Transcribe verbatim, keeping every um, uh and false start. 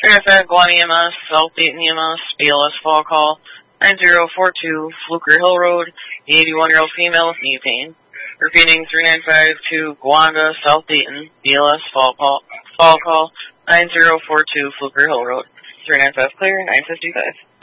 Traffic, Guam E M S, South Dayton E M S, B L S fall call, nine zero four two, Fluker Hill Road, the eighty-one-year-old female with knee pain. Repeating three nine five two, Guanda, South Dayton, B L S fall call, fall call, nine zero four two, Fluker Hill Road. three nine five clear, nine fifty-five.